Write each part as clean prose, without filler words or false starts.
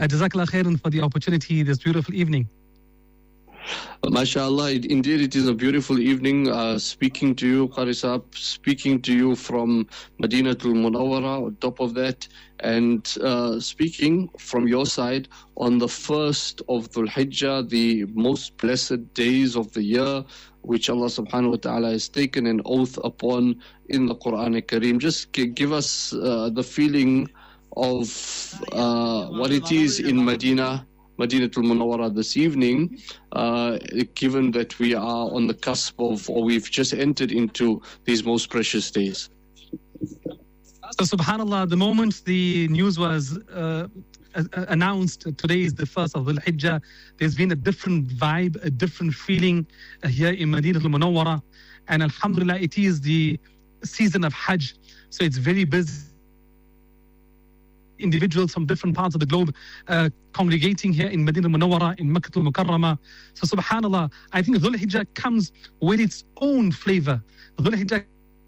Jazakallah khairan for the opportunity this beautiful evening. MashaAllah, indeed it is a beautiful evening speaking to you, Qari Saab, speaking to you from Madinatul Munawwara on top of that, and speaking from your side on the first of Dhul Hijjah, the most blessed days of the year, which Allah subhanahu wa ta'ala has taken an oath upon in the Quran Kareem. Just give us the feeling of what it is in Madinatul Munawwara this evening, given that we are on the cusp of, or we've just entered into these most precious days. So subhanAllah, the moment the news was announced, today is the first of Dhul Hijjah, there's been a different vibe, a different feeling here in Madinatul Munawwara. And alhamdulillah, it is the season of Hajj, so it's very busy. Individuals from different parts of the globe congregating here in Madinah Munawwara, in Makkah al-Mukarramah. So subhanAllah, I think Dhul Hijjah comes with its own flavor. Dhul Hijjah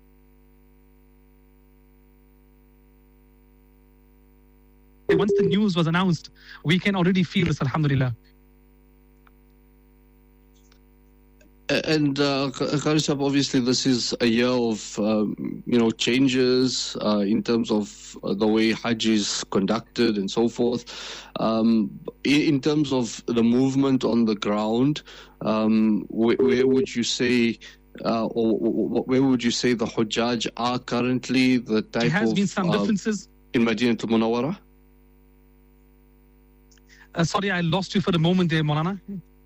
once the news was announced, we can already feel this, alhamdulillah. And Qari Saab, obviously this is a year of changes in terms of the way Hajj is conducted and so forth. In terms of the movement on the ground, where would you say, where would you say the Hujjaj are currently? The type there has been some differences in Madinatul Munawwara. Sorry, I lost you for the moment there, Maulana.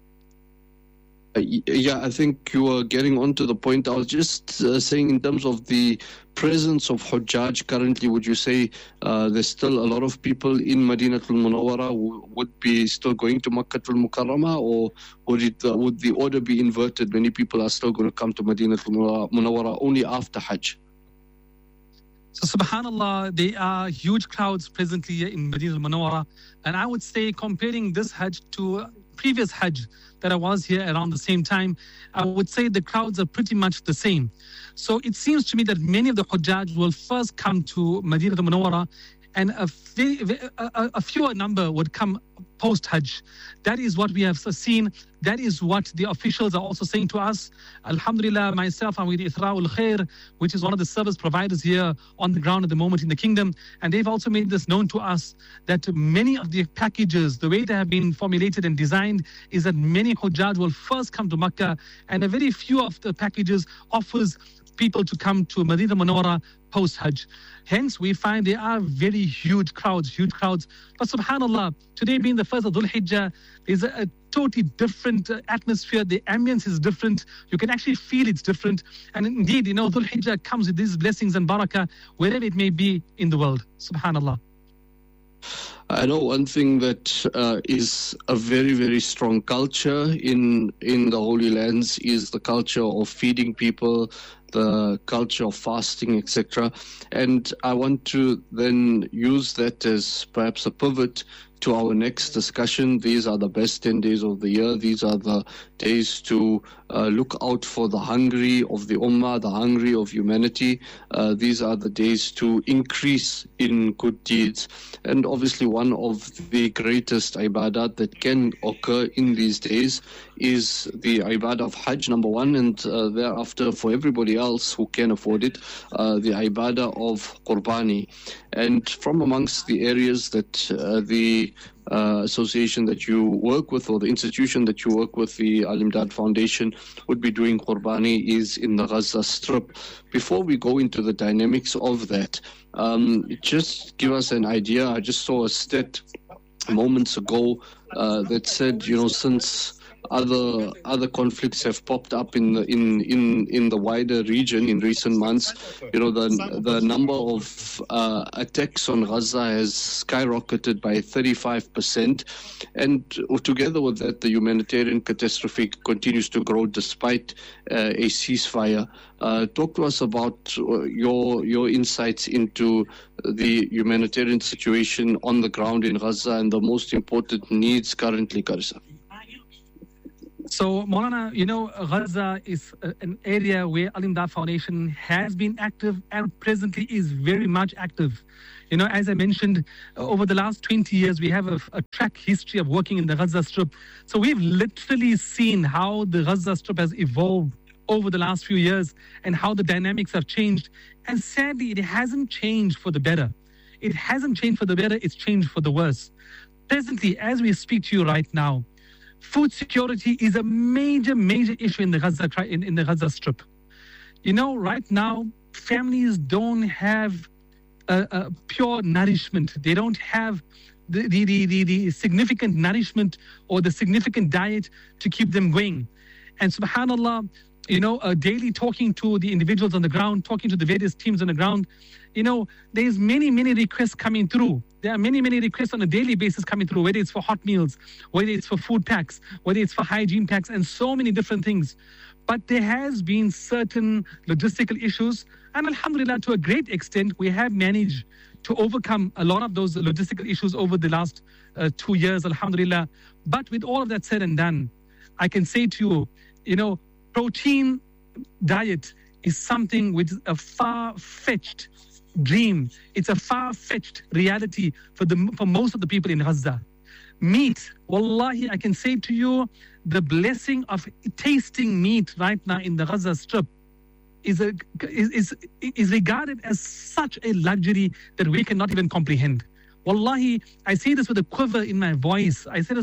Yeah, I think you were getting on to the point. I was just saying in terms of the presence of Hujjaj currently, would you say there's still a lot of people in Madinatul Munawwara who would be still going to Makkah al-Mukarramah, or would the order be inverted? Many people are still going to come to Madinatul Munawwara only after Hajj. So subhanAllah, there are huge crowds presently here in Madinatul Munawwara, and I would say comparing this Hajj to previous Hajj that I was here around the same time, I would say the crowds are pretty much the same. So it seems to me that many of the Hujjaj will first come to Madinah al-Munawwara, and a fewer number would come post-Hajj. That is what we have seen. That is what the officials are also saying to us. Alhamdulillah, myself, I'm with Ithra'ul Khair, which is one of the service providers here on the ground at the moment in the kingdom. And they've also made this known to us that many of the packages, the way they have been formulated and designed, is that many Hujjaj will first come to Makkah, and a very few of the packages offers people to come to Madinah Munawwara post-Hajj. Hence, we find there are very huge crowds. But subhanAllah, today being the first of Dhul Hijjah, there's a totally different atmosphere. The ambience is different. You can actually feel it's different. And indeed, Dhul Hijjah comes with these blessings and barakah wherever it may be in the world. Subhanallah. I know one thing that is a very, very strong culture in the Holy Lands is the culture of feeding people, the culture of fasting, etc. And I want to then use that as perhaps a pivot to our next discussion. These are the best 10 days of the year. These are the days to look out for the hungry of the ummah, the hungry of humanity. These are the days to increase in good deeds. And obviously one of the greatest ibadat that can occur in these days is the ibadah of Hajj, number one, and thereafter for everybody else who can afford it, the ibadah of Qurbani. And from amongst the areas that the association that you work with, or the institution that you work with, the Al-Imdad Foundation, would be doing Qurbani is in the Gaza Strip. Before we go into the dynamics of that, just give us an idea. I just saw a stat moments ago that said, since other conflicts have popped up in the wider region in recent months, the number of attacks on Gaza has skyrocketed by 35%, and together with that, the humanitarian catastrophe continues to grow despite a ceasefire. Talk to us about your insights into the humanitarian situation on the ground in Gaza and the most important needs currently, Qari Saab. So, Maulana, Gaza is an area where Al Imdad Foundation has been active and presently is very much active. As I mentioned, over the last 20 years, we have a track history of working in the Gaza Strip. So we've literally seen how the Gaza Strip has evolved over the last few years and how the dynamics have changed. And sadly, it hasn't changed for the better. It hasn't changed for the better, it's changed for the worse. Presently, as we speak to you right now, food security is a major, major issue in the Gaza Strip. Right now, families don't have pure nourishment. They don't have the significant nourishment or the significant diet to keep them going. And subhanAllah, daily talking to the individuals on the ground, talking to the various teams on the ground, there's many, many requests coming through. There are many, many requests on a daily basis coming through, whether it's for hot meals, whether it's for food packs, whether it's for hygiene packs, and so many different things. But there has been certain logistical issues. And alhamdulillah, to a great extent, we have managed to overcome a lot of those logistical issues over the last 2 years, alhamdulillah. But with all of that said and done, I can say to you, protein diet is something which is a far-fetched dream. It's a far-fetched reality for most of the people in Gaza. Meat, wallahi, I can say to you, the blessing of tasting meat right now in the Gaza Strip is regarded as such a luxury that we cannot even comprehend. Wallahi, I say this with a quiver in my voice.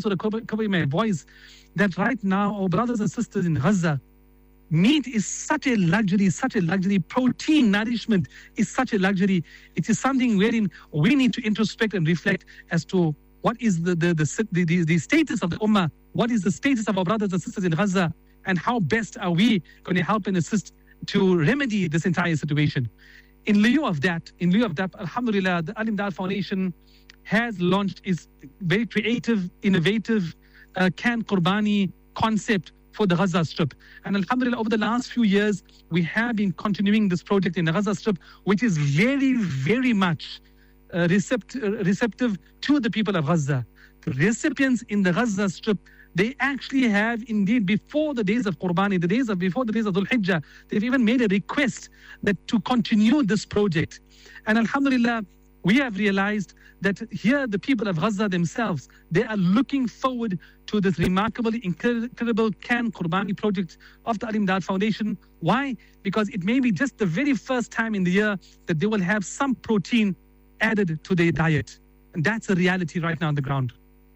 That right now, our brothers and sisters in Gaza, meat is such a luxury, such a luxury. Protein, nourishment is such a luxury. It is something wherein we need to introspect and reflect as to what is the status of the Ummah, what is the status of our brothers and sisters in Gaza, and how best are we going to help and assist to remedy this entire situation. In lieu of that, alhamdulillah, the Al Imdad Foundation has launched its very creative, innovative canned Qurbani concept for the Gaza Strip. And alhamdulillah, over the last few years, we have been continuing this project in the Gaza Strip, which is very, very much receptive to the people of Gaza. The recipients in the Gaza Strip, they actually have indeed, before the days of Qurbani, before the days of Dhul Hijjah, they've even made a request that to continue this project. And alhamdulillah, we have realized that here the people of Gaza themselves, they are looking forward to this remarkable, incredible canned Qurbani project of the Al Imdad Foundation. Why? Because it may be just the very first time in the year that they will have some protein added to their diet. And that's a reality right now on the ground.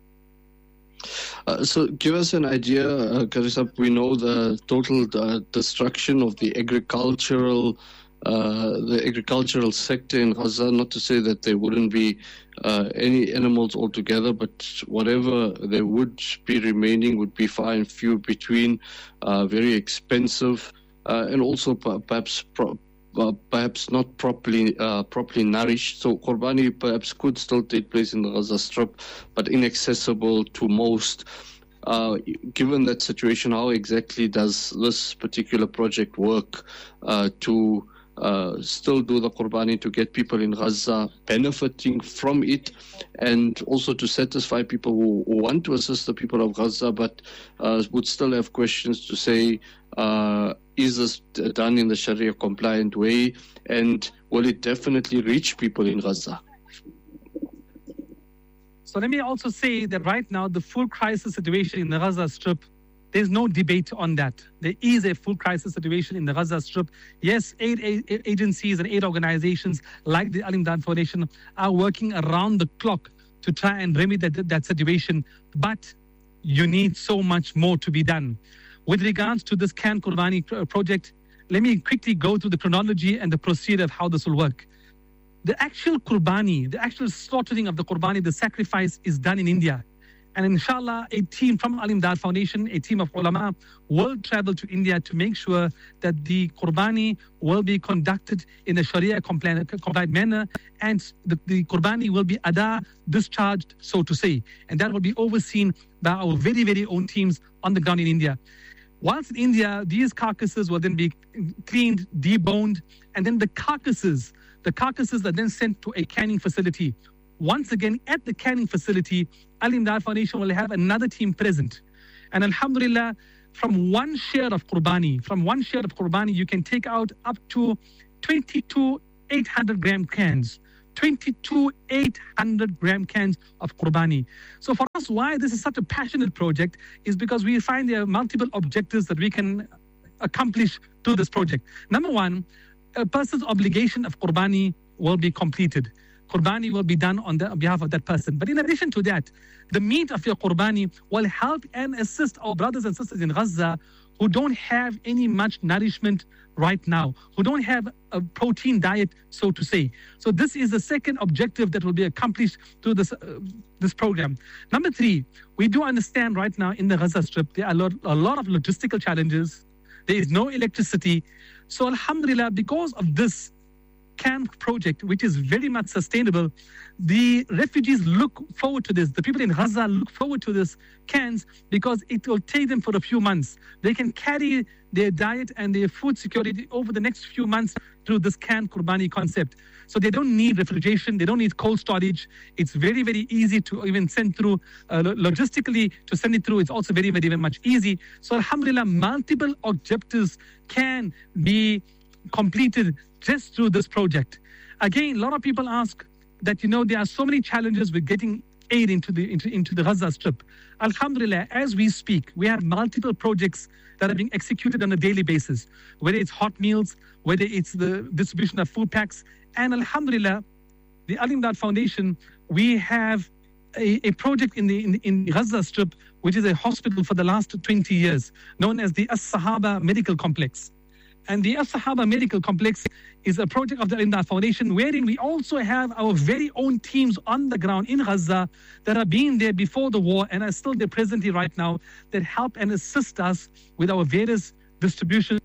So give us an idea, Karisab. We know the total destruction of the agricultural sector in Gaza. Not to say that there wouldn't be any animals altogether, but whatever there would be remaining would be far and few between, very expensive, and also perhaps not properly nourished. So Qurbani perhaps could still take place in the Gaza Strip, but inaccessible to most. Given that situation, how exactly does this particular project work to still do the Qurbani, to get people in Gaza benefiting from it, and also to satisfy people who want to assist the people of Gaza but would still have questions to say, is this done in the Sharia compliant way, and will it definitely reach people in Gaza? So let me also say that right now, the full crisis situation in the Gaza Strip, there's no debate on that. There is a full crisis situation in the Gaza Strip. Yes, aid agencies and aid organizations like the Al Imdad Foundation are working around the clock to try and remedy that situation. But you need so much more to be done. With regards to this canned Qurbani project, let me quickly go through the chronology and the procedure of how this will work. The actual Qurbani, the actual slaughtering of the Qurbani, the sacrifice is done in India. And inshallah, a team from Al Imdad Foundation, a team of ulama, will travel to India to make sure that the Qurbani will be conducted in a Sharia compliant manner, and the Qurbani will be discharged, so to say. And that will be overseen by our very, very own teams on the ground in India. Once in India, these carcasses will then be cleaned, deboned, and then the carcasses are then sent to a canning facility. Once again, at the canning facility, Al Imdad Foundation will have another team present. And alhamdulillah, from one share of Qurbani, you can take out up to 22 800-gram cans. 22 800-gram cans of Qurbani. So for us, why this is such a passionate project is because we find there are multiple objectives that we can accomplish through this project. Number one, a person's obligation of Qurbani will be completed. Qurbani will be done on behalf of that person. But in addition to that, the meat of your Qurbani will help and assist our brothers and sisters in Gaza who don't have any much nourishment right now, who don't have a protein diet, so to say. So this is the second objective that will be accomplished through this program. Number three, we do understand right now in the Gaza Strip, there are a lot of logistical challenges. There is no electricity. So alhamdulillah, because of this camp project, which is very much sustainable, the refugees look forward to this. The people in Gaza look forward to this cans because it will take them for a few months. They can carry their diet and their food security over the next few months through this canned Qurbani concept. So they don't need refrigeration. They don't need cold storage. It's very, very easy to even send through. Logistically, to send it through, it's also very, very, very much easy. So alhamdulillah, multiple objectives can be completed just through this project. Again, a lot of people ask that, there are so many challenges with getting aid into the Gaza Strip. Alhamdulillah, as we speak, we have multiple projects that are being executed on a daily basis, whether it's hot meals, whether it's the distribution of food packs. And alhamdulillah, the Al Imdad Foundation, we have a project in the Gaza Strip, which is a hospital for the last 20 years, known as the As-Sahaba Medical Complex. And the As-Sahaba Medical Complex is a project of the Al Imdad Foundation, wherein we also have our very own teams on the ground in Gaza that are being there before the war and are still there presently right now, that help and assist us with our various distribution.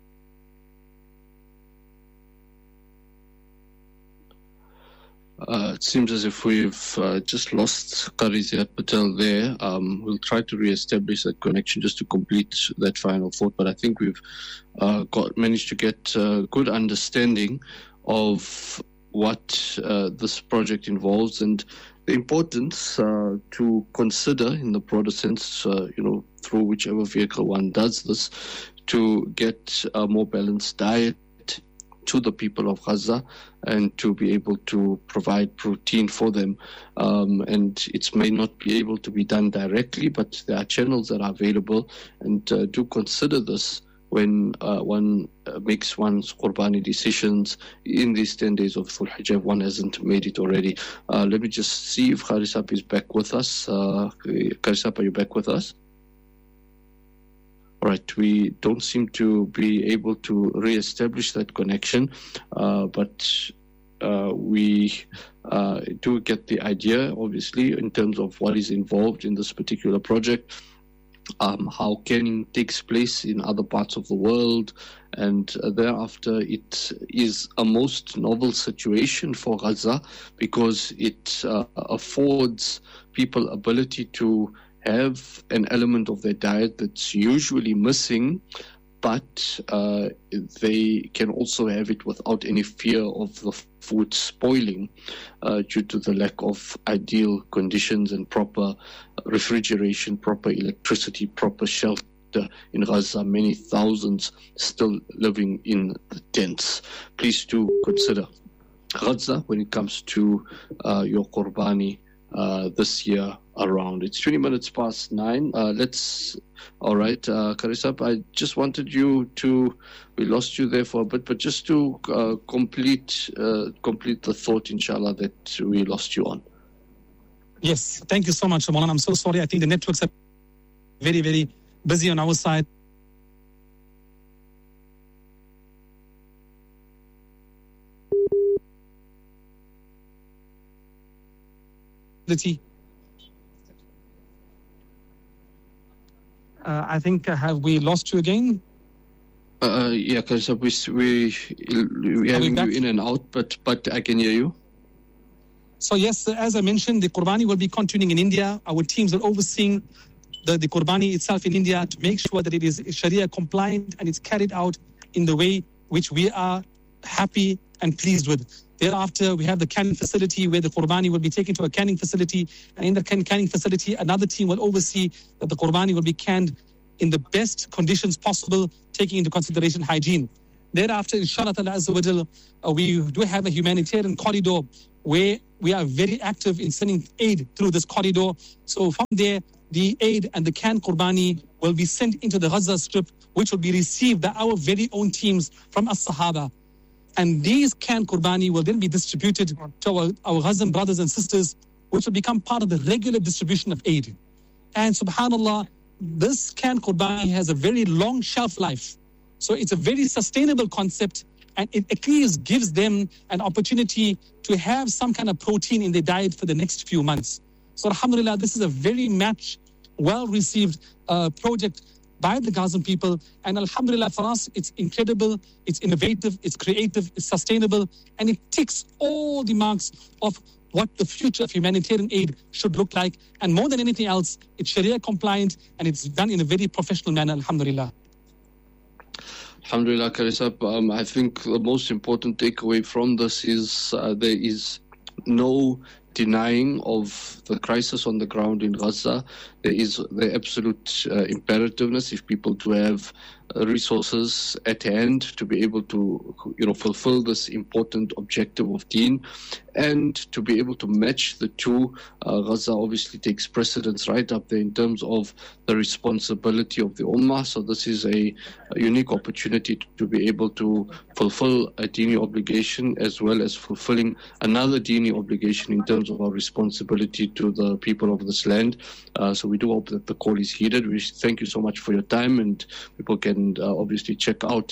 It seems as if we've just lost Qari Ziad Patel there. We'll try to re-establish that connection just to complete that final thought. But I think we've managed to get a good understanding of what this project involves and the importance to consider in the broader sense, through whichever vehicle one does this, to get a more balanced diet to the people of Gaza and to be able to provide protein for them. And it may not be able to be done directly, but there are channels that are available, and do consider this when one makes one's Qurbani decisions in these 10 days of Dhul Hijjah, if one hasn't made it already. Let me just see if Qarisap is back with us. Qarisap, are you back with us? All right, we don't seem to be able to re-establish that connection, but we do get the idea, obviously, in terms of what is involved in this particular project, how canning takes place in other parts of the world, and thereafter it is a most novel situation for Gaza because it affords people ability to have an element of their diet that's usually missing, but they can also have it without any fear of the food spoiling due to the lack of ideal conditions and proper refrigeration, proper electricity, proper shelter in Gaza. Many thousands still living in the tents. Please do consider Gaza when it comes to your Qurbani this year around. It's 20 minutes past 9. All right, Qarisap, I just wanted you to, we lost you there for a bit, but just to complete the thought, inshallah, that we lost you on. Yes, thank you so much, Maulana. I'm so sorry. I think the networks are very, very busy on our side. I think, have we lost you again? Yeah, because we having you in and out, but I can hear you. So yes, as I mentioned, the Qurbani will be continuing in India. Our teams are overseeing the Qurbani itself in India to make sure that it is Sharia compliant and it's carried out in the way which we are happy and pleased with. Thereafter, we have the canning facility where the Qurbani will be taken to a canning facility. And in the canning facility, another team will oversee that the Qurbani will be canned in the best conditions possible, taking into consideration hygiene. Thereafter, inshallah ta'ala, we do have a humanitarian corridor where we are very active in sending aid through this corridor. So from there, the aid and the canned Qurbani will be sent into the Gaza Strip, which will be received by our very own teams from As-Sahaba. And these canned Qurbani will then be distributed to our Gazan brothers and sisters, which will become part of the regular distribution of aid. And subhanAllah, this canned Qurbani has a very long shelf life. So it's a very sustainable concept, and it at least gives them an opportunity to have some kind of protein in their diet for the next few months. So alhamdulillah, this is a very much well-received project by the Gazan people. And alhamdulillah, for us, it's incredible, it's innovative, it's creative, it's sustainable, and it ticks all the marks of what the future of humanitarian aid should look like. And more than anything else, it's Sharia compliant, and it's done in a very professional manner, alhamdulillah. Alhamdulillah, Karisab. I think the most important takeaway from this is there is no denying of the crisis on the ground in Gaza. There is the absolute imperativeness, if people do have resources at hand, to be able to fulfill this important objective of deen, and to be able to match the two. Gaza obviously takes precedence right up there in terms of the responsibility of the Ummah. So this is a unique opportunity to be able to fulfill a Dini obligation, as well as fulfilling another Dini obligation in terms of our responsibility to the people of this land. So we do hope that the call is heeded. We thank you so much for your time, and people can obviously check out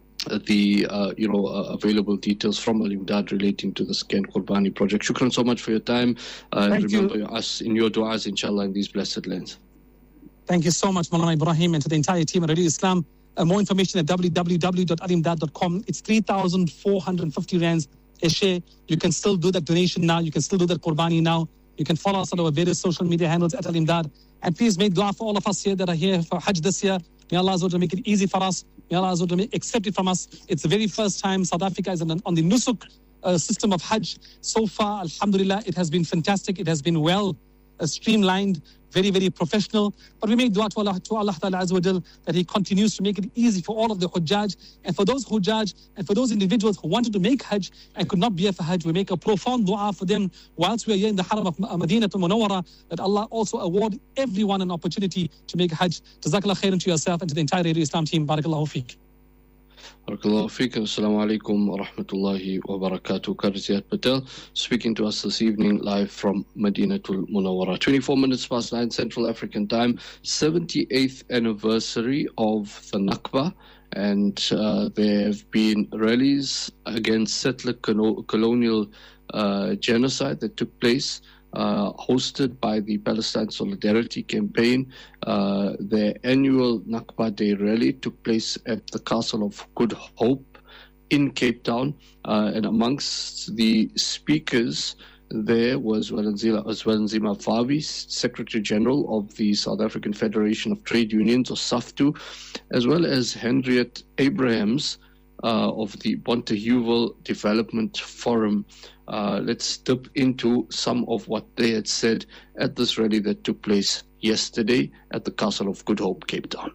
the available details from Al-Imdad relating to the canned Qurbani project. Shukran so much for your time. Remember us in your du'as, inshallah, in these blessed lands. Thank you so much, Maulana Ibrahim, and to the entire team at Radio Islam. More information at www.alimdad.com. It's 3,450 rands a share. You can still do that donation now. You can still do that Qurbani now. You can follow us on our various social media handles at Al-Imdad. And please make dua for all of us here that are here for Hajj this year. May Allah Azza wa Jalla make it easy for us. May Allah Azza wa Jalla accept it from us. It's the very first time South Africa is on the Nusuk system of Hajj. So far, alhamdulillah, it has been fantastic. It has been well streamlined, very, very professional. But we make dua to Allah Ta'ala Azza wa Jal that He continues to make it easy for all of the Hujjaj. And for those Hujjaj and for those individuals who wanted to make Hajj and could not be here for Hajj, we make a profound dua for them whilst we are here in the Haram of Madinah al-Munawwara, that Allah also award everyone an opportunity to make Hajj. Jazakallah khairan to yourself and to the entire Radio Islam team. Barakallahu feek. Barakallahu feek. Assalamu alaikum wa rahmatullahi wa barakatuh. Karziyat Patel speaking to us this evening live from Madinatul Munawwara. 24 minutes past 9 Central African Time, 78th anniversary of the Nakba. And there have been rallies against settler colonial genocide that took place, hosted by the Palestine Solidarity Campaign. Their annual Nakba Day rally took place at the Castle of Good Hope in Cape Town. And amongst the speakers there was Zwelinzima Fabi, Secretary General of the South African Federation of Trade Unions, or SAFTU, as well as Henriette Abrahams of the Bonteheuvel Development Forum. Let's dip into some of what they had said at this rally that took place yesterday at the Castle of Good Hope, Cape Town.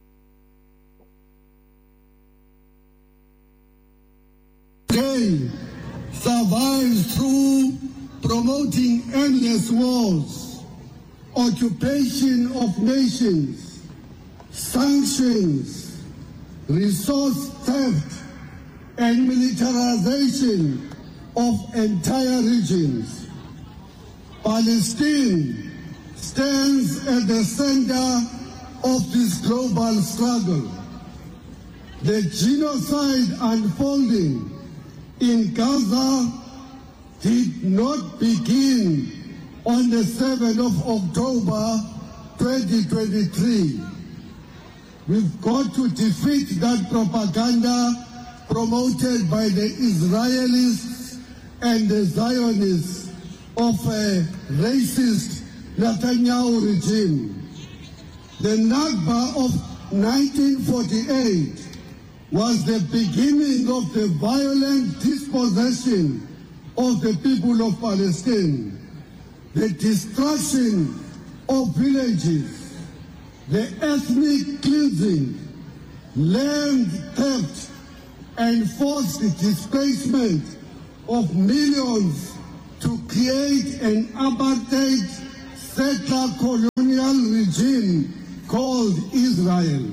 Survives through promoting endless wars, occupation of nations, sanctions, resource theft, and militarization of entire regions. Palestine stands at the center of this global struggle. The genocide unfolding in Gaza did not begin on the 7th of October 2023. We've got to defeat that propaganda promoted by the Israelis and the Zionists of a racist Netanyahu regime. The Nakba of 1948 was the beginning of the violent dispossession of the people of Palestine, the destruction of villages, the ethnic cleansing, land theft, and forced displacement of millions to create an apartheid settler colonial regime called Israel.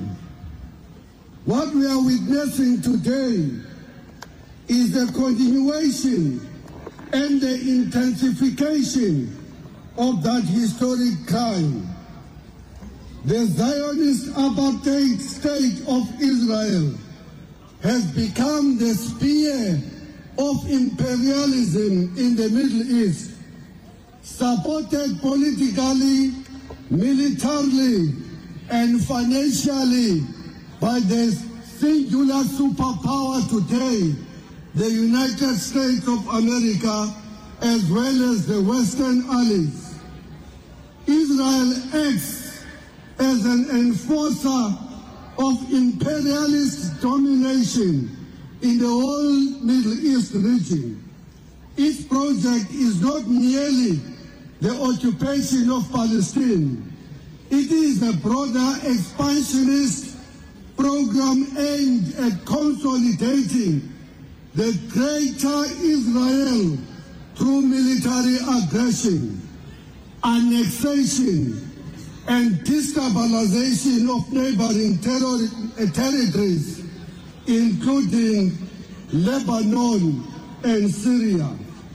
What we are witnessing today is the continuation and the intensification of that historic crime. The Zionist apartheid state of Israel has become the sphere of imperialism in the Middle East, supported politically, militarily, and financially by the singular superpower today, the United States of America, as well as the Western allies. Israel acts as an enforcer of imperialist domination in the whole Middle East region. Its project is not merely the occupation of Palestine. It is a broader expansionist program aimed at consolidating the greater Israel through military aggression, annexation, and destabilization of neighboring territories, including Lebanon and Syria.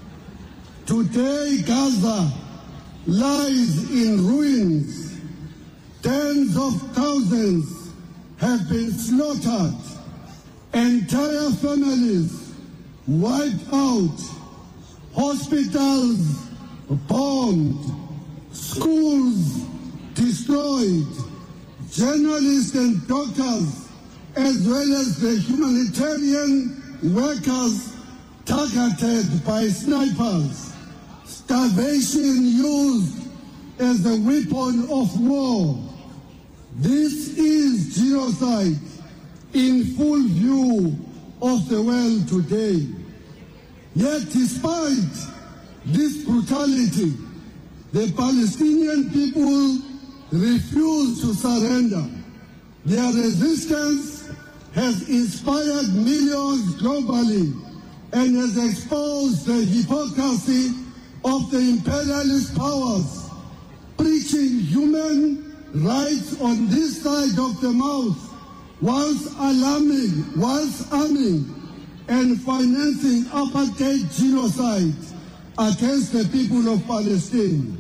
Today, Gaza lies in ruins. Tens of thousands have been slaughtered. Entire families wiped out. Hospitals bombed. Schools destroyed. Journalists and doctors, as well as the humanitarian workers, targeted by snipers. Starvation used as a weapon of war. This is genocide in full view of the world today. Yet despite this brutality, the Palestinian people refuse to surrender. Their resistance has inspired millions globally and has exposed the hypocrisy of the imperialist powers, preaching human rights on this side of the mouth, whilst arming and financing apartheid genocide against the people of Palestine.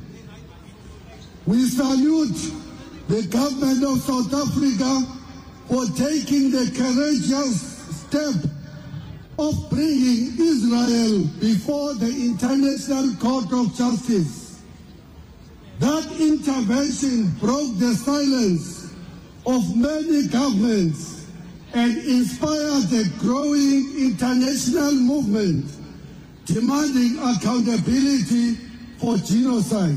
We salute the government of South Africa for taking the courageous step of bringing Israel before the International Court of Justice. That intervention broke the silence of many governments and inspired a growing international movement demanding accountability for genocide.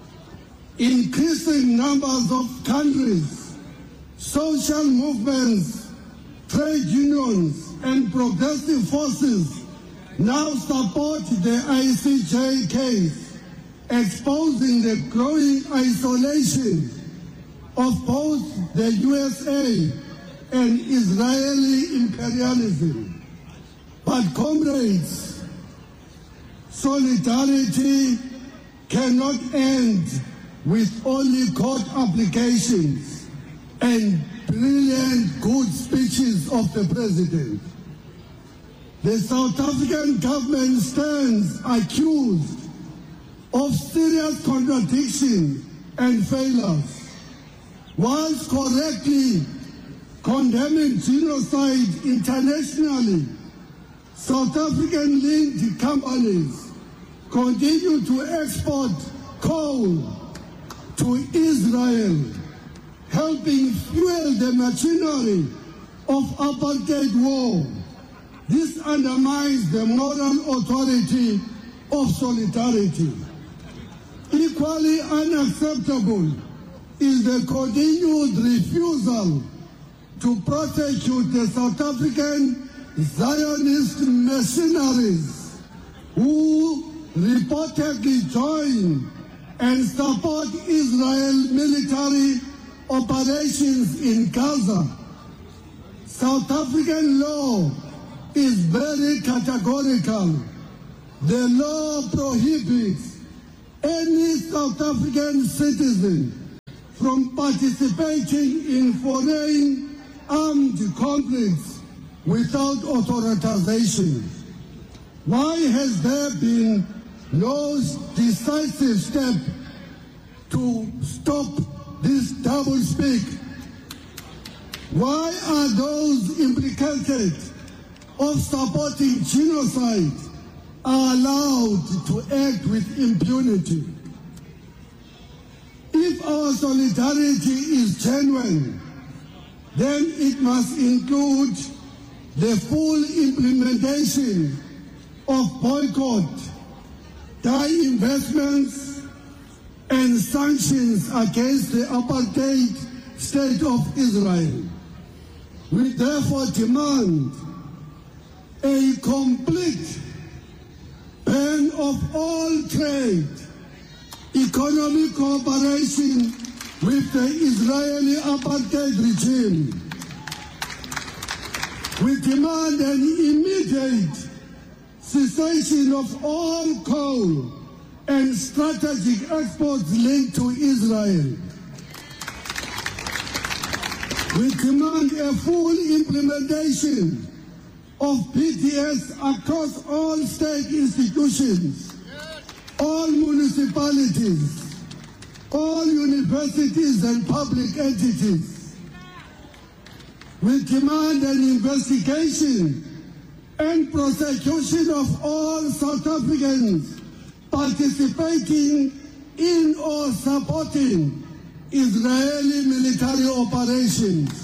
Increasing numbers of countries, social movements, trade unions, and progressive forces now support the ICJ case, exposing the growing isolation of both the USA and Israeli imperialism. But comrades, solidarity cannot end with only court applications and brilliant good speeches of the president. The South African government stands accused of serious contradiction and failures. Whilst correctly condemning genocide internationally, South African-linked companies continue to export coal to Israel, helping fuel the machinery of apartheid war. This undermines the moral authority of solidarity. Equally unacceptable is the continued refusal to prosecute the South African Zionist mercenaries who reportedly join and support Israel military operations in Gaza, South African law is very categorical. The law prohibits any South African citizen from participating in foreign armed conflicts without authorization. Why has there been no decisive step to stop this doublespeak? Why are those implicated of supporting genocide are allowed to act with impunity? If our solidarity is genuine, then it must include the full implementation of boycott, divestments, and sanctions against the apartheid state of Israel. We therefore demand a complete ban of all trade, economic cooperation with the Israeli apartheid regime. We demand an immediate cessation of all coal and strategic exports linked to Israel. We demand a full implementation of PTS across all state institutions, all municipalities, all universities and public entities. We demand an investigation and prosecution of all South Africans participating in or supporting Israeli military operations.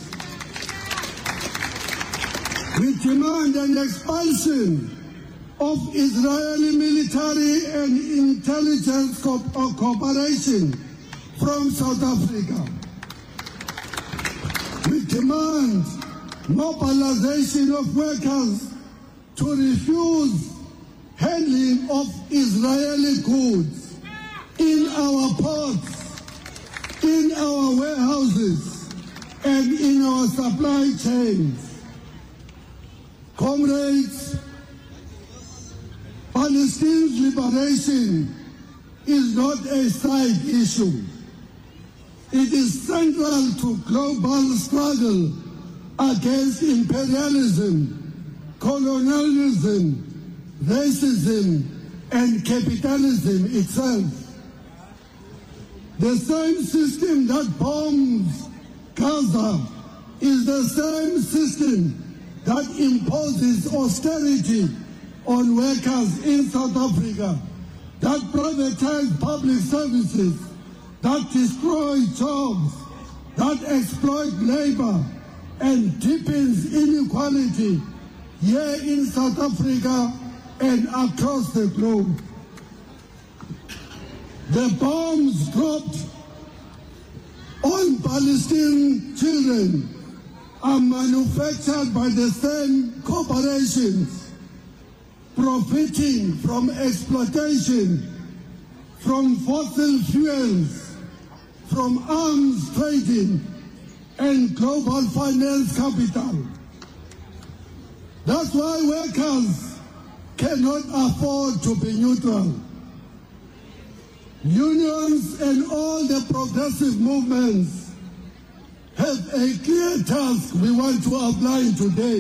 We demand an expulsion of Israeli military and intelligence cooperation from South Africa. We demand mobilization of workers to refuse handling of Israeli goods in our ports, in our warehouses, and in our supply chains. Comrades, Palestine's liberation is not a side issue. It is central to global struggle against imperialism, colonialism, racism, and capitalism itself. The same system that bombs Gaza is the same system that imposes austerity on workers in South Africa, that privatize public services, that destroy jobs, that exploit labor, and deepens inequality here in South Africa and across the globe. The bombs dropped on Palestinian children are manufactured by the same corporations, profiting from exploitation, from fossil fuels, from arms trading, and global finance capital. That's why workers cannot afford to be neutral. Unions and all the progressive movements have a clear task we want to outline today.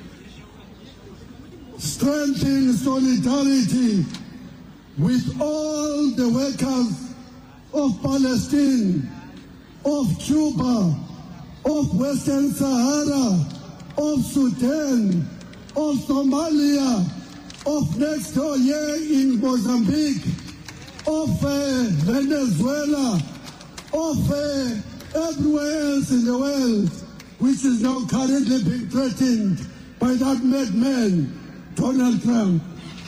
Strengthen solidarity with all the workers of Palestine, of Cuba, of Western Sahara, of Sudan, of Somalia, of next door here in Mozambique, of Venezuela, of everywhere else in the world, which is now currently being threatened by that madman, Donald Trump.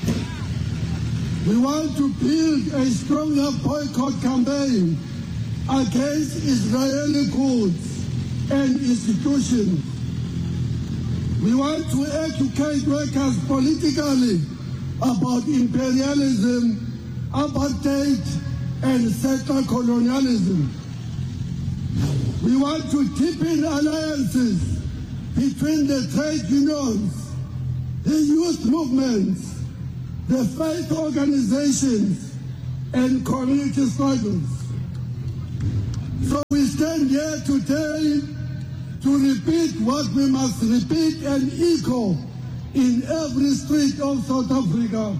We want to build a stronger boycott campaign against Israeli goods and institutions. We want to educate workers politically about imperialism, apartheid, and settler colonialism. We want to deepen alliances between the trade unions, the youth movements, the faith organizations, and community struggles. So we stand here today to repeat what we must repeat and echo in every street of South Africa.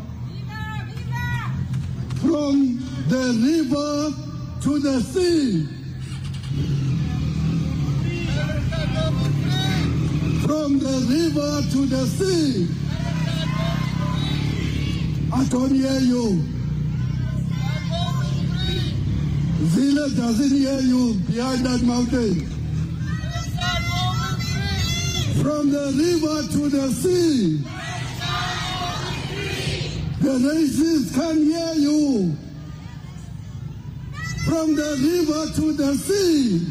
From the river to the sea. From the river to the sea. I don't hear you. Zila doesn't hear you behind that mountain. From the river to the sea. The racists can hear you. From the river to the sea.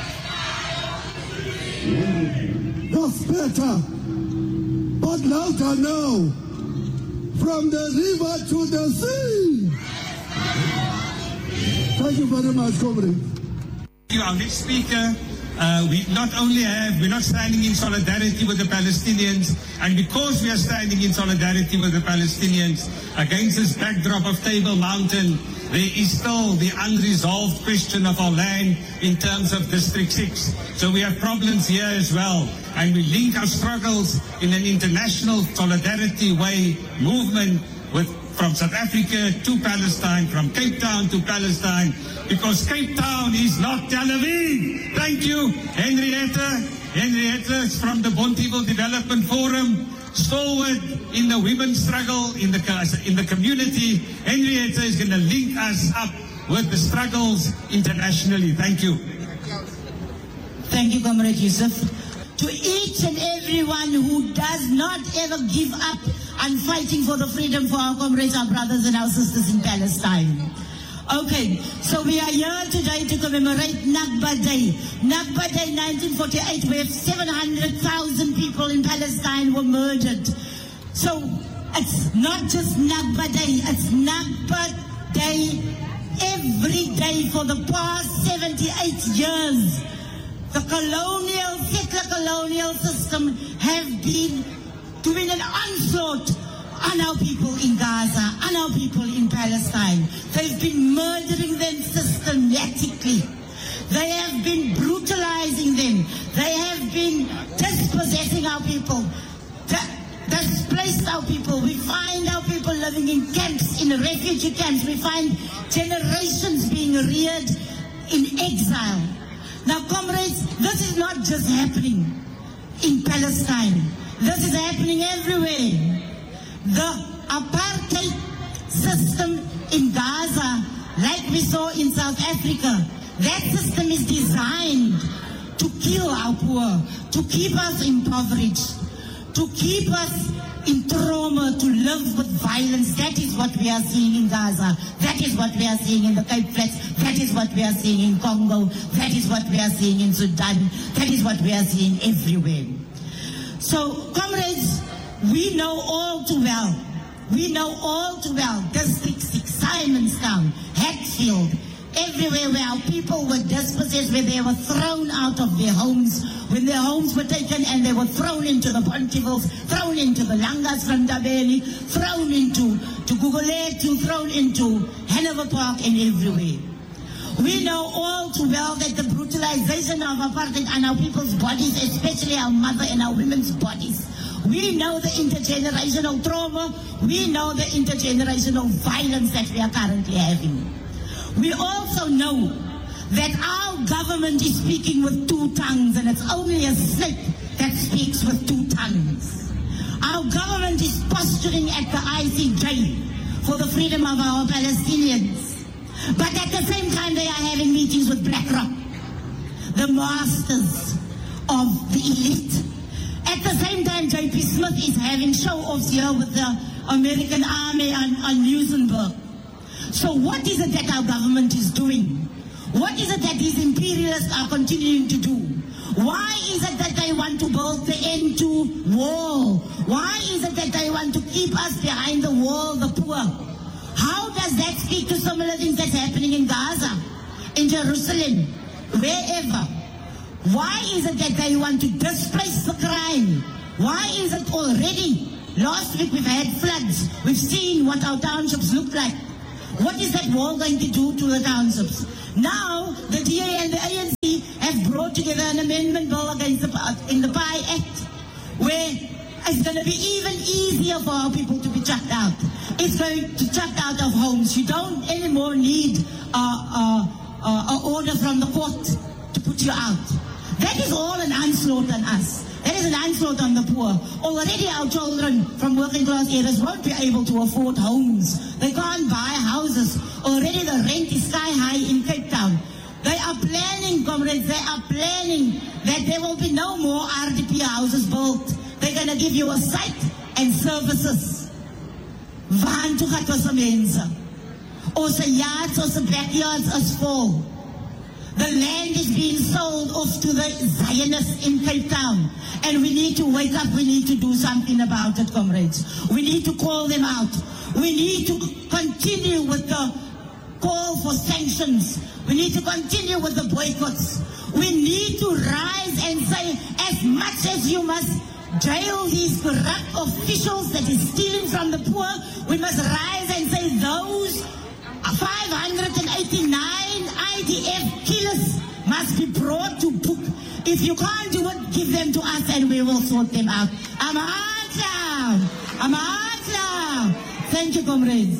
That's better. But louder now. From the river to the sea. Thank you very much, comrade. Our next speaker, we're not standing in solidarity with the Palestinians, and because we are standing in solidarity with the Palestinians against this backdrop of Table Mountain, there is still the unresolved question of our land in terms of District 6. So we have problems here as well, and we link our struggles in an international solidarity way movement from South Africa to Palestine, from Cape Town to Palestine, because Cape Town is not Tel Aviv. Thank you, Henrietta. Henrietta is from the Bonteheuwel Development Forum, stalwart in the women's struggle in the community. Henrietta is going to link us up with the struggles internationally. Thank you. Thank you, Comrade Yusuf. To each and everyone who does not ever give up on fighting for the freedom for our comrades, our brothers and our sisters in Palestine. Okay, so we are here today to commemorate Nakba Day. Nakba Day 1948, where 700,000 people in Palestine were murdered. So it's not just Nakba Day, it's Nakba Day every day for the past 78 years. The settler colonial system have been doing an onslaught on our people in Gaza, on our people in Palestine. They've been murdering them systematically. They have been brutalizing them. They have been dispossessing our people, displaced our people. We find our people living in camps, in refugee camps. We find generations being reared in exile. Now, comrades, this is not just happening in Palestine. This is happening everywhere. The apartheid system in Gaza, like we saw in South Africa, that system is designed to kill our poor, to keep us impoverished, to keep us in trauma, to live with violence. That is what we are seeing in Gaza. That is what we are seeing in the Cape Flats. That is what we are seeing in Congo. That is what we are seeing in Sudan. That is what we are seeing everywhere. So, comrades, we know all too well. We know all too well. District 6, Simonstown, Hatfield, everywhere where our people were dispossessed, where they were thrown out of their homes, when their homes were taken and they were thrown into the Bonteheuwels, thrown into the Langas from Ndabeni, thrown into Gugulethu, thrown into Hanover Park and everywhere. We know all too well that the brutalization of apartheid on our people's bodies, especially our mother and our women's bodies. We know the intergenerational trauma. We know the intergenerational violence that we are currently having. We also know that our government is speaking with two tongues, and it's only a snake that speaks with two tongues. Our government is posturing at the ICJ for the freedom of our Palestinians. But at the same time, they are having meetings with BlackRock, the masters of the elite. At the same time, J.P. Smith is having show-offs here with the American army on Newsenburg. So what is it that our government is doing? What is it that these imperialists are continuing to do? Why is it that they want to build the N2 wall? Why is it that they want to keep us behind the wall, the poor? How does that speak to similar things that's happening in Gaza, in Jerusalem, wherever? Why is it that they want to displace the crime? Why is it already? Last week we've had floods. We've seen what our townships look like. What is that wall going to do to the townships? Now, the DA and the ANC have brought together an amendment bill against in the PI Act, where it's going to be even easier for our people to be chucked out. It's going to chuck out of homes. You don't anymore need an order from the court to put you out. That is all an onslaught on us. That is an onslaught on the poor. Already our children from working class areas won't be able to afford homes. They can't buy houses. Already the rent is sky high in Cape Town. They are planning, comrades, they are planning that there will be no more RDP houses built. They're going to give you a site and services. Waar toe gaat onze mensen? Onze yards, onze backyards is full. The land is being sold off to the Zionists in Cape Town. And we need to wake up, we need to do something about it, comrades. We need to call them out. We need to continue with the call for sanctions. We need to continue with the boycotts. We need to rise and say, as much as you must jail these corrupt officials that is stealing from the poor, we must rise and say those 589 IDF killers must be brought to book. If you can't do it, give them to us and we will sort them out. Thank you, comrades.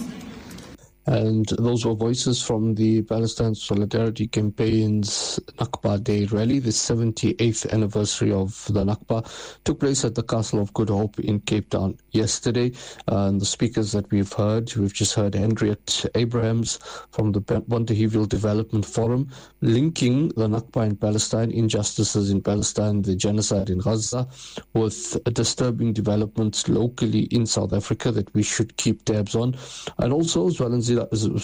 And those were voices from the Palestine Solidarity Campaign's Nakba Day rally. The 78th anniversary of the Nakba took place at the Castle of Good Hope in Cape Town yesterday. And the speakers that we've just heard Henriette Abrahams from the Montehieville Development Forum, linking the Nakba in Palestine, injustices in Palestine, the genocide in Gaza, with disturbing developments locally in South Africa that we should keep tabs on. And also Zwelithini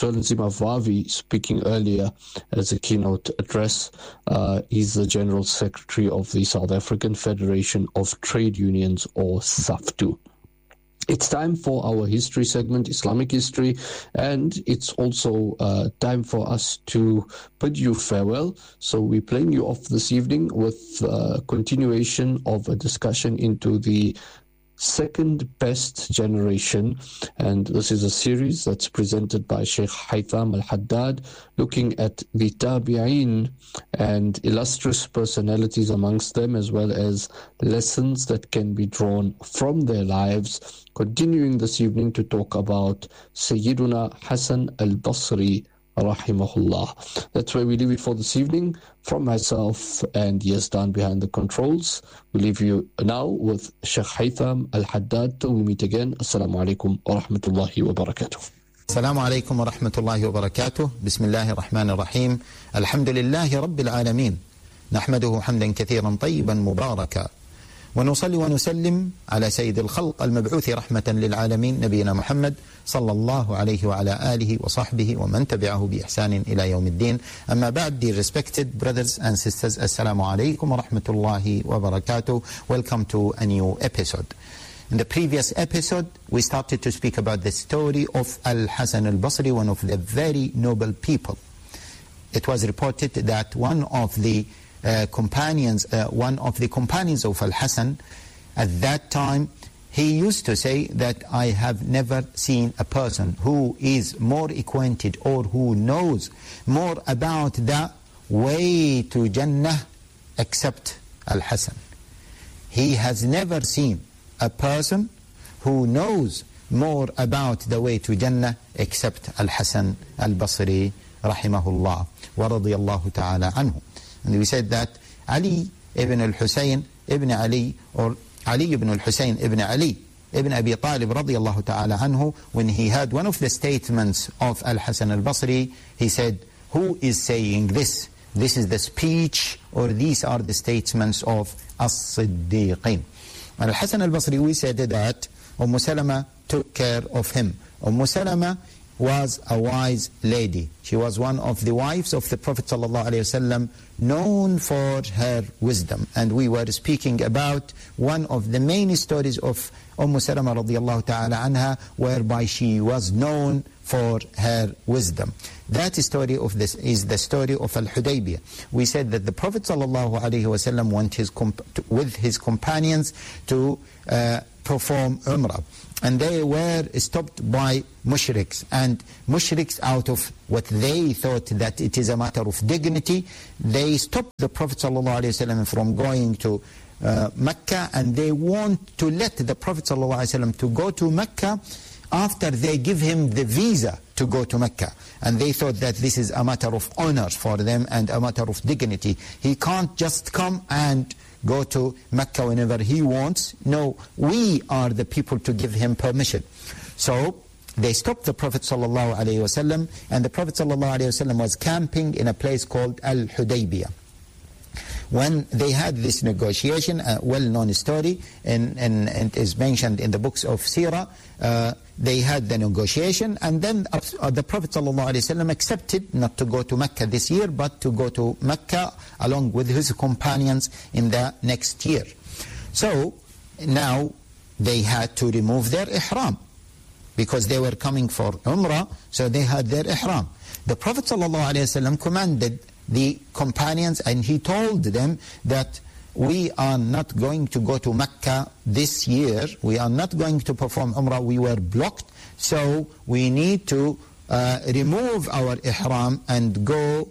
Vavi speaking earlier as a keynote address. He's the General Secretary of the South African Federation of Trade Unions, or SAFTU. It's time for our history segment, Islamic history, and it's also time for us to bid you farewell. So we're playing you off this evening with a continuation of a discussion into the second best generation, and this is a series that's presented by Sheikh Haytham Al-Haddad, looking at the Tabi'een and illustrious personalities amongst them, as well as lessons that can be drawn from their lives. Continuing this evening to talk about Sayyiduna Hassan Al-Basri rahimahullah. That's where we leave it for this evening. From myself and Yazdan behind the controls, we leave you now with Sheikh Haytham Al-Haddad. Till we meet again. Assalamu alaikum wa rahmatullahi wa barakatuh. السلام عليكم ورحمة الله وبركاته. بسم الله الرحمن الرحيم. الحمد لله رب العالمين، نحمده حمدا كثيرا طيبا مباركا، ونصلي ونسلم على سيد الخلق المبعوث رحمة للعالمين نبينا محمد صلى الله عليه وعلى آله وصحبه ومن تبعه بإحسان إلى يوم الدين. أما بعد, dear respected brothers and sisters, Assalamu alaikum wa rahmatullahi wa barakatuh. Welcome to a new episode. In the previous episode, we started to speak about the story of Al-Hasan al-Basri, one of the very noble people. It was reported that one of the companions of Al-Hasan at that time, he used to say that I have never seen a person who is more acquainted or who knows more about the way to Jannah except Al-Hasan. He has never seen a person who knows more about the way to Jannah except Al-Hasan Al-Basri rahimahullah wa radiyallahu ta'ala anhu. And we said that Ali ibn al-Husayn ibn Ali, or Ali ibn al-Husayn ibn Ali ibn Abi Talib radiyallahu ta'ala anhu, when he heard one of the statements of Al-Hasan al-Basri, he said, who is saying this? This is the speech, or these are the statements of As-Siddiqeen. And Al-Hasan al-Basri, we said that Salama took care of him. Salama was a wise lady. She was one of the wives of the Prophet ﷺ, known for her wisdom. And we were speaking about one of the main stories of Salama radiyallahu ta'ala anha, whereby she was known for her wisdom. That story of this is the story of Al-Hudaybiyah. We said that the Prophet ﷺ went with his companions to perform Umrah. And they were stopped by mushriks. And mushriks, out of what they thought that it is a matter of dignity, they stopped the Prophet ﷺ from going to Mecca, and they want to let the Prophet ﷺ to go to Mecca after they give him the visa to go to Mecca. And they thought that this is a matter of honor for them and a matter of dignity. He can't just come and go to Mecca whenever he wants. No, we are the people to give him permission. So they stopped the Prophet ﷺ, and the Prophet ﷺ was camping in a place called Al-Hudaybiyah. When they had this negotiation, a well-known story, and is mentioned in the books of Sirah, they had the negotiation, and then the Prophet ﷺ accepted not to go to Mecca this year, but to go to Mecca along with his companions in the next year. So now they had to remove their ihram, because they were coming for Umrah, so they had their ihram. The Prophet ﷺ commanded the companions, and he told them that we are not going to go to Mecca this year, we are not going to perform Umrah, we were blocked, so we need to remove our ihram and go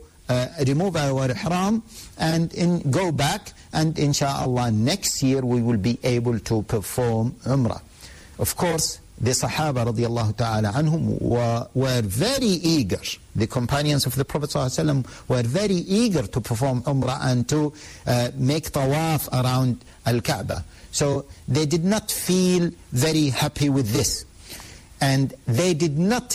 go back, and inshallah next year we will be able to perform Umrah. Of course, the Sahaba radiallahu ta'ala anhum were very eager. The companions of the Prophet ﷺ were very eager to perform Umrah and to make tawaf around Al-Kaaba. So they did not feel very happy with this. And they did not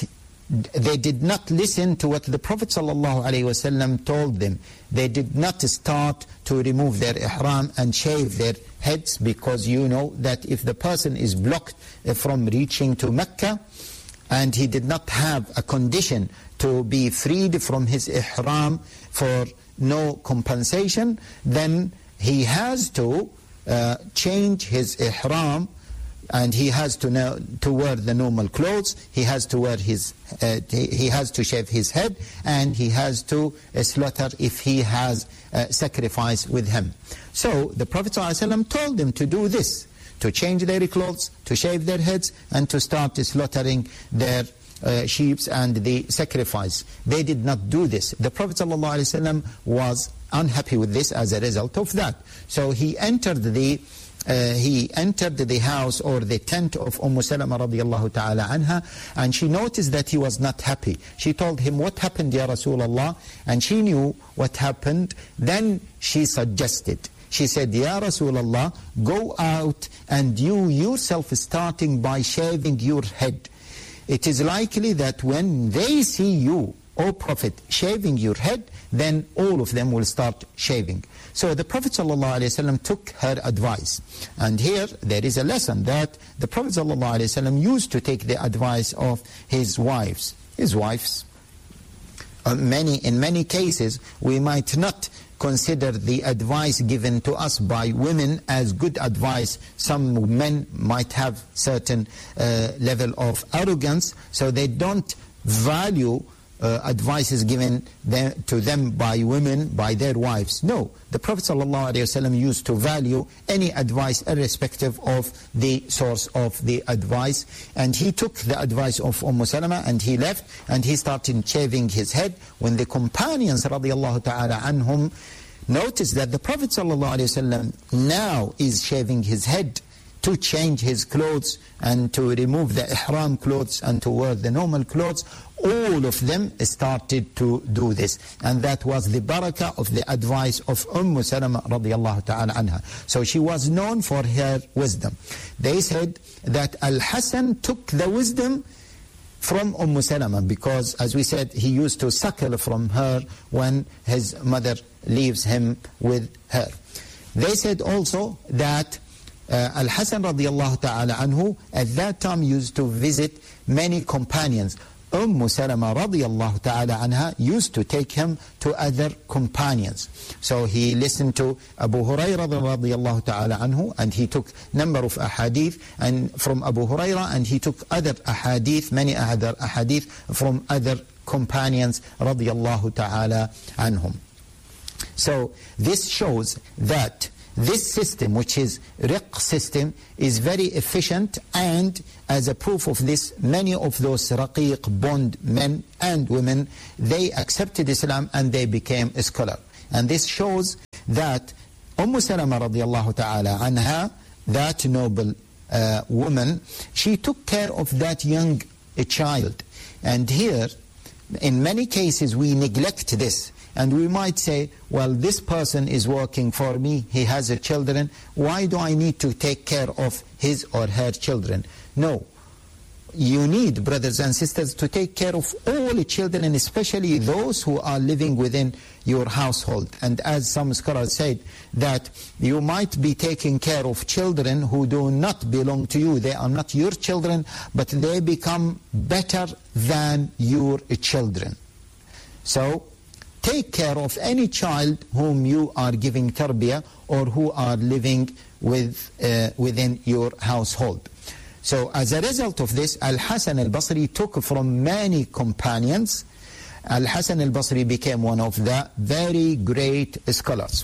listen to what the Prophet ﷺ told them. They did not start to remove their ihram and shave their heads, because you know that if the person is blocked from reaching to Mecca and he did not have a condition to be freed from his ihram for no compensation, then he has to change his ihram, and he has to wear the normal clothes. He has to wear he has to shave his head, and he has to slaughter if he has sacrifice with him. So the Prophet ﷺ told them to do this, to change their clothes, to shave their heads, and to start slaughtering their sheep and the sacrifice. They did not do this. The Prophet ﷺ was unhappy with this as a result of that. So he entered the house or the tent of Salama radiallahu ta'ala anha, and she noticed that he was not happy. She told him, "What happened, Ya Rasulullah?" And she knew what happened. Then she suggested, she said, "Ya Rasulullah, go out and you yourself starting by shaving your head. It is likely that when they see you, O Prophet, shaving your head, then all of them will start shaving." So the Prophet ﷺ took her advice. And here there is a lesson that the Prophet ﷺ used to take the advice of his wives. His wives, in many cases, we might not consider the advice given to us by women as good advice. Some men might have certain level of arrogance, so they don't value advices given to them by women, by their wives. No, the Prophet ﷺ used to value any advice irrespective of the source of the advice. And he took the advice of Salama and he left and he started shaving his head. When the companions radiallahu ta'ala anhum noticed that the Prophet ﷺ now is shaving his head to change his clothes and to remove the ihram clothes and to wear the normal clothes, all of them started to do this. And that was the barakah of the advice of Salama radiallahu ta'ala anha. So she was known for her wisdom. They said that Al-Hasan took the wisdom from Salama, because, as we said, he used to suckle from her when his mother leaves him with her. They said also that Al-Hasan radiallahu ta'ala anhu at that time used to visit many companions. Salama radiallahu ta'ala anha used to take him to other companions. So he listened to Abu Hurairah radiallahu ta'ala anhu, and he took number of ahadith and from Abu Hurairah, and he took other ahadith, many other ahadith from other companions radiallahu ta'ala anhum. So this shows that this system, which is riq system, is very efficient, and as a proof of this, many of those raqiq bond men and women, they accepted Islam and they became a scholar. And this shows that Salama radiallahu ta'ala anha, that noble woman, she took care of that young child. And here, in many cases, we neglect this. And we might say, well, this person is working for me, he has children, why do I need to take care of his or her children? No. You need, brothers and sisters, to take care of all the children, and especially those who are living within your household. And as some scholars said, that you might be taking care of children who do not belong to you. They are not your children, but they become better than your children. So, take care of any child whom you are giving tarbiyah or who are living within your household. So as a result of this, Al-Hasan al-Basri took from many companions. Al-Hasan al-Basri became one of the very great scholars.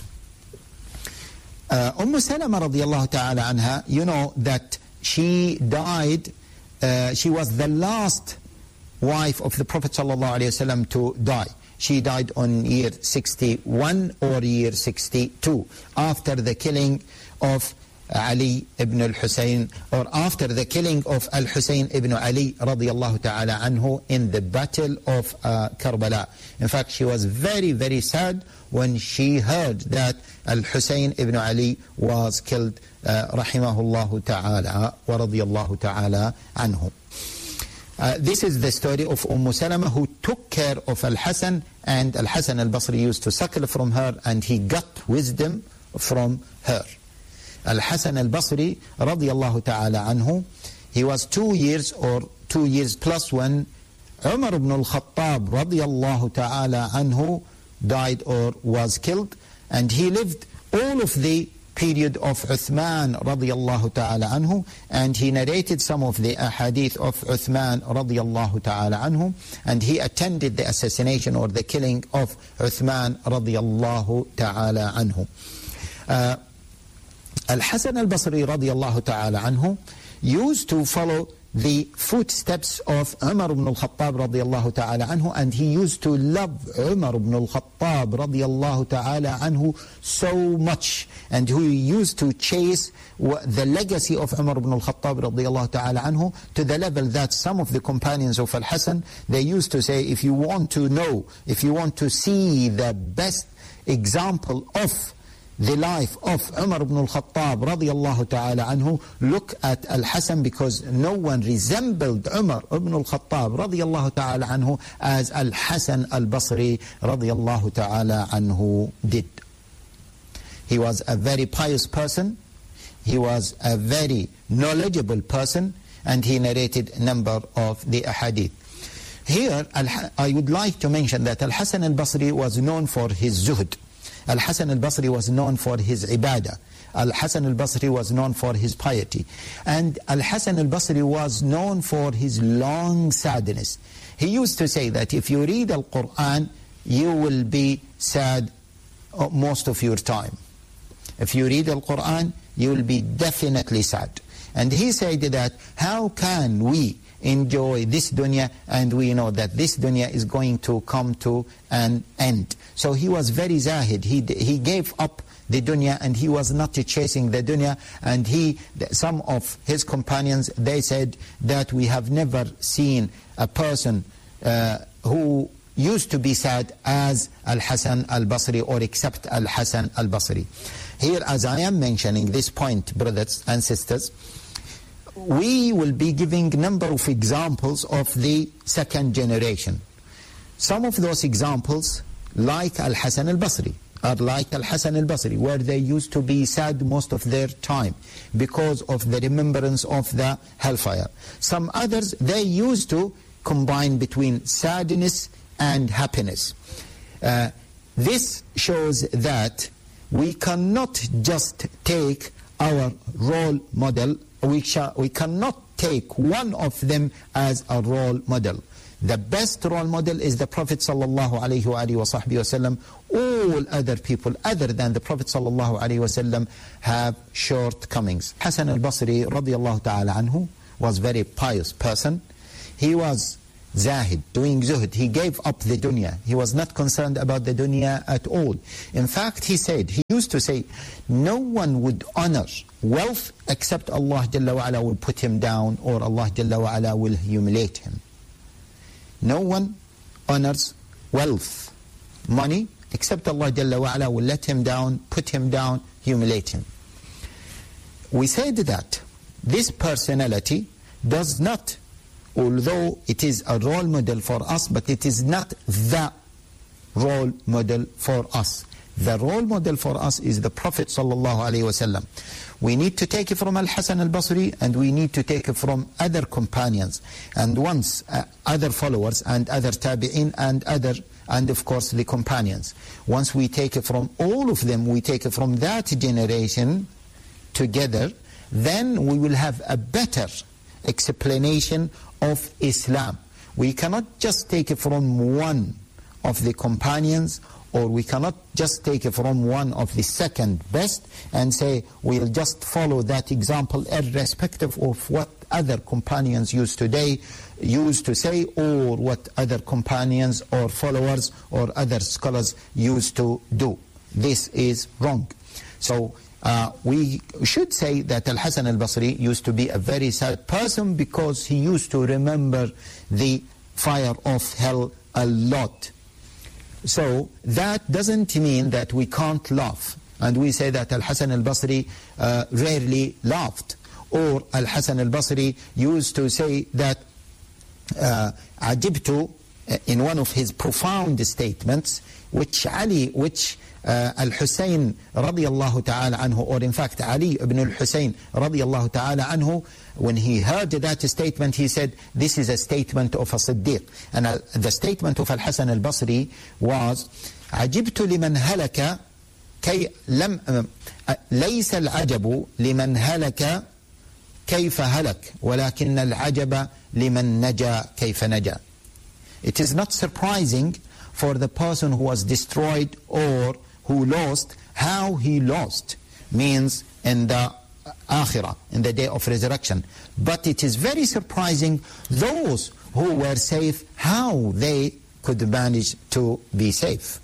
Salama radiallahu ta'ala anha, you know that she died, she was the last wife of the Prophet sallallahu alaihi wasallam to die. She died on year 61 or year 62, after the killing of Ali ibn al-Husayn, or after the killing of al-Husayn ibn Ali radiallahu ta'ala anhu in the battle of Karbala. In fact, she was very, very sad when she heard that al-Husayn ibn Ali was killed, rahimahullahu ta'ala wa radiyallahu ta'ala anhu. This is the story of Salama, who took care of Al-Hasan, and Al-Hasan al-Basri used to suckle from her, and he got wisdom from her. Al-Hasan al-Basri, radiyallahu ta'ala anhu, he was 2 years or 2 years plus when Umar ibn al-Khattab, radiyallahu ta'ala anhu, died or was killed, and he lived all of the period of Uthman radiyallahu ta'ala anhu, and he narrated some of the ahadith of Uthman radiyallahu ta'ala anhu, and he attended the assassination or the killing of Uthman radiyallahu ta'ala anhu. Al-Hasan al-Basri radiyallahu ta'ala anhu used to follow the footsteps of Umar ibn al-Khattab radiyallahu ta'ala anhu, and he used to love Umar ibn al-Khattab radiyallahu ta'ala anhu so much, and he used to chase the legacy of Umar ibn al-Khattab radiyallahu ta'ala anhu to the level that some of the companions of Al-Hasan, they used to say, if you want to know, if you want to see the best example of the life of Umar ibn al-Khattab radiyallahu ta'ala anhu, look at Al-Hasan, because no one resembled Umar ibn al-Khattab radiyallahu ta'ala anhu as Al-Hasan al-Basri radiyallahu ta'ala anhu did. He was a very pious person, he was a very knowledgeable person, and he narrated a number of the ahadith. Here, I would like to mention that Al-Hasan al-Basri was known for his zuhd. Al-Hasan al-Basri was known for his ibadah. Al-Hasan al-Basri was known for his piety. And Al-Hasan al-Basri was known for his long sadness. He used to say that if you read Al-Quran, you will be sad most of your time. If you read Al-Quran, you will be definitely sad. And he said that, how can we enjoy this dunya, and we know that this dunya is going to come to an end? So he was very zahid. He gave up the dunya, and he was not chasing the dunya. And some of his companions, they said that we have never seen a person who used to be sad as Al-Hasan al-Basri, or except Al-Hasan al-Basri. Here, as I am mentioning this point, brothers and sisters, we will be giving a number of examples of the second generation. Some of those examples, like Al-Hasan al-Basri, are like Al-Hasan al-Basri, where they used to be sad most of their time because of the remembrance of the hellfire. Some others, they used to combine between sadness and happiness. This shows that we cannot just take our role model, we cannot take one of them as a role model. The best role model is the Prophet sallallahu alaihi wasallam. All other people other than the Prophet sallallahu alaihi wasallam have shortcomings. Hasan al-Basri radiyallahu ta'ala anhu was a very pious person. He was zahid, doing zuhd. He gave up the dunya. He was not concerned about the dunya at all. In fact, he used to say, no one would honor wealth except Allah Jalla wa Ala will put him down, or Allah Jalla wa Ala will humiliate him. No one honors wealth, money, except Allah Jalla wa Ala will let him down, put him down, humiliate him. We said that this personality does not, although it is a role model for us, but it is not the role model for us. The role model for us is the Prophet sallallahu alaihi wasallam. We need to take it from Al-Hasan al-Basri, and we need to take it from other companions, and once other followers, and other tabi'in, and of course the companions. Once we take it from all of them, we take it from that generation together, then we will have a better explanation of Islam. We cannot just take it from one of the companions, or we cannot just take it from one of the second best and say we'll just follow that example irrespective of what other companions used to say, or what other companions or followers or other scholars used to do. This is wrong. So we should say that Al-Hasan al-Basri used to be a very sad person, because he used to remember the fire of hell a lot. So that doesn't mean that we can't laugh. And we say that Al-Hasan al-Basri rarely laughed. Or Al-Hasan al-Basri used to say that عجبت, in one of his profound statements, which Al-Hussein radiyallahu ta'ala anhu, or in fact Ali ibn al-Hussein radiyallahu ta'ala anhu, when he heard that statement, he said, this is a statement of a Siddiq. And the statement of Al-Hasan al-Basri was, عجبت لمن هلك ليس العجب لمن هلك كيف هلك ولكن العجب لمن نجا كيف نجا. It is not surprising for the person who was destroyed or who lost, how he lost, means in the Akhirah, in the day of resurrection. But it is very surprising those who were safe, how they could manage to be safe.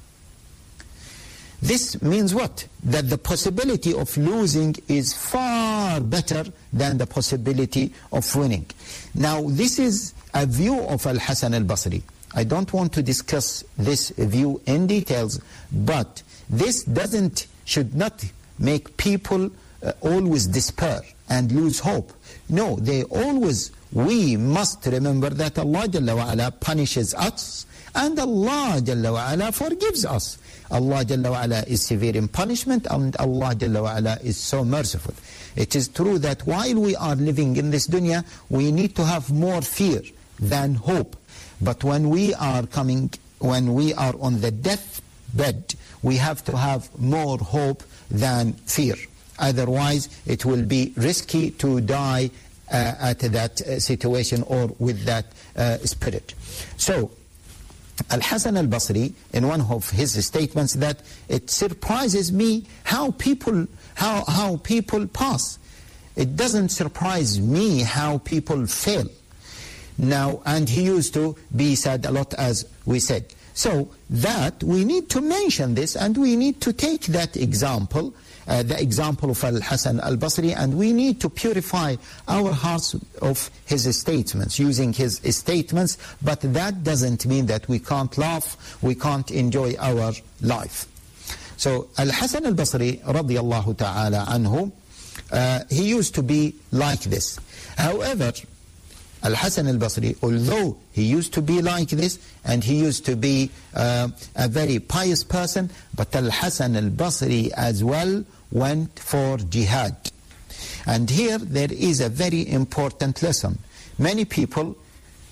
This means what? That the possibility of losing is far better than the possibility of winning. Now, this is a view of Al-Hasan al-Basri. I don't want to discuss this view in details, but this should not make people always despair and lose hope. No, we must remember that Allah Jalla wa Ala punishes us, and Allah Jalla wa Ala forgives us. Allah Jalla wa Ala is severe in punishment, and Allah Jalla wa Ala is so merciful. It is true that while we are living in this dunya, we need to have more fear than hope. But when we are on the deathbed, we have to have more hope than fear. Otherwise, it will be risky to die at that situation or with that spirit. So, Al-Hasan al-Basri, in one of his statements, that it surprises me how people pass. It doesn't surprise me how people fail. Now, and he used to be sad a lot, as we said. So that we need to mention this, and we need to take that example, the example of Al-Hasan al-Basri, and we need to purify our hearts of his statements, using his statements, but that doesn't mean that we can't laugh, we can't enjoy our life. So Al-Hasan al-Basri radiyallahu ta'ala anhu, he used to be like this. However, Al-Hasan al-Basri, although he used to be like this, and he used to be a very pious person, but Al-Hasan al-Basri as well went for jihad. And here there is a very important lesson. Many people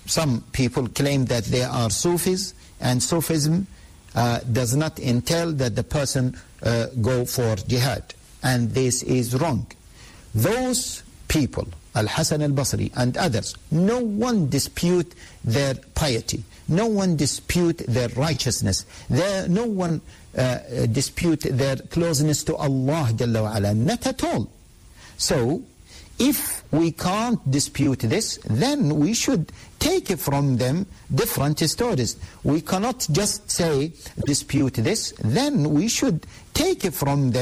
some people claim that they are Sufis, and Sufism does not entail that the person go for jihad. And this is wrong. Those people, Al-Hasan al-Basri and others, no one dispute their piety. No one dispute their righteousness. No one dispute their closeness to Allah Jalla wa Ala. Not at all. So, if we can't dispute this, then we should take from them different stories. We cannot just say, dispute this, then we should take from them